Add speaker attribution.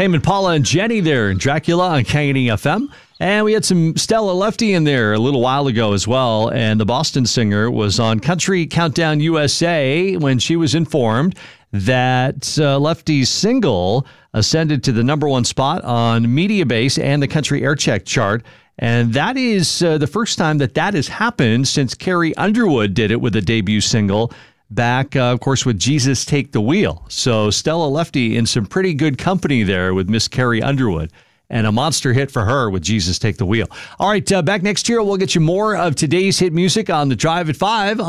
Speaker 1: Tame Impala and Jenny there in Dracula on Kangini FM. And we had some Stella Lefty in there a little while ago as well. And the Boston singer was on Country Countdown USA when she was informed that Lefty's single ascended to the #1 spot on Mediabase and the Country Aircheck chart. And that is the first time that has happened since Carrie Underwood did it with a debut single back, of course, with Jesus Take the Wheel. So Stella Lefty in some pretty good company there with Miss Carrie Underwood. And a monster hit for her with Jesus Take the Wheel. All right, back next year, we'll get you more of today's hit music on The Drive at 5.